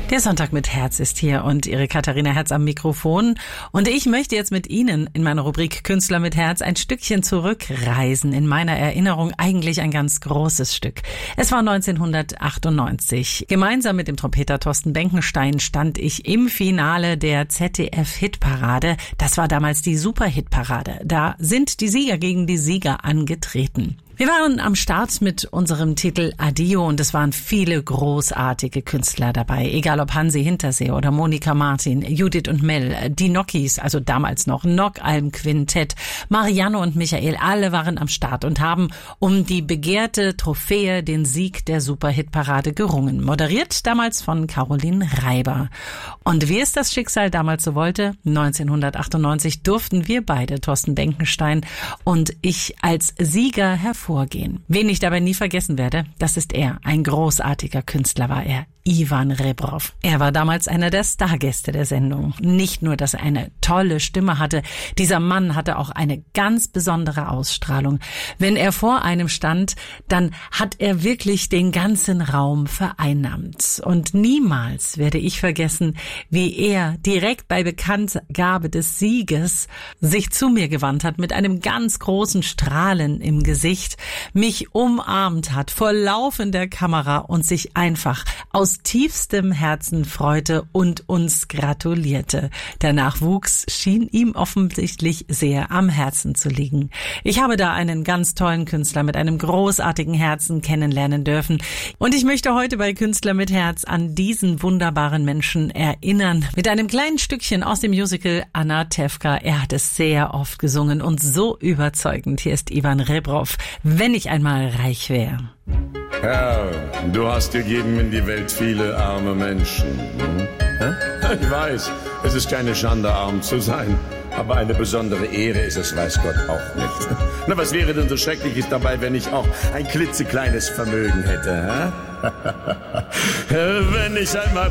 Der Sonntag mit Herz ist hier und Ihre Katharina Herz am Mikrofon. Und ich möchte jetzt mit Ihnen in meiner Rubrik Künstler mit Herz ein Stückchen zurückreisen. In meiner Erinnerung eigentlich ein ganz großes Stück. Es war 1998. Gemeinsam mit dem Trompeter Thorsten Benkenstein stand ich im Finale der ZDF-Hitparade. Das war damals die Super-Hitparade. Da sind die Sieger gegen die Sieger angetreten. Wir waren am Start mit unserem Titel Adio und es waren viele großartige Künstler dabei. Egal ob Hansi Hinterseer oder Monika Martin, Judith und Mel, die Nokis, also damals noch Nockalm Quintett, Marianne und Michael, alle waren am Start und haben um die begehrte Trophäe, den Sieg der Superhitparade gerungen. Moderiert damals von Caroline Reiber. Und wie es das Schicksal damals so wollte, 1998 durften wir beide, Thorsten Benkenstein und ich, als Sieger hervorgehen. Wen ich dabei nie vergessen werde, das ist er. Ein großartiger Künstler war er. Ivan Rebrov. Er war damals einer der Stargäste der Sendung. Nicht nur, dass er eine tolle Stimme hatte, dieser Mann hatte auch eine ganz besondere Ausstrahlung. Wenn er vor einem stand, dann hat er wirklich den ganzen Raum vereinnahmt. Und niemals werde ich vergessen, wie er direkt bei Bekanntgabe des Sieges sich zu mir gewandt hat, mit einem ganz großen Strahlen im Gesicht, mich umarmt hat vor laufender Kamera und sich einfach aus tiefstem Herzen freute und uns gratulierte. Der Nachwuchs schien ihm offensichtlich sehr am Herzen zu liegen. Ich habe da einen ganz tollen Künstler mit einem großartigen Herzen kennenlernen dürfen. Und ich möchte heute bei Künstler mit Herz an diesen wunderbaren Menschen erinnern. Mit einem kleinen Stückchen aus dem Musical Anna Tefka. Er hat es sehr oft gesungen und so überzeugend. Hier ist Ivan Rebrov. Wenn ich einmal reich wäre. Herr, du hast gegeben in die Welt viele arme Menschen. Ich weiß, es ist keine Schande, arm zu sein. Aber eine besondere Ehre ist es, weiß Gott, auch nicht. Na, was wäre denn so Schreckliches dabei, wenn ich auch ein klitzekleines Vermögen hätte? Wenn ich einmal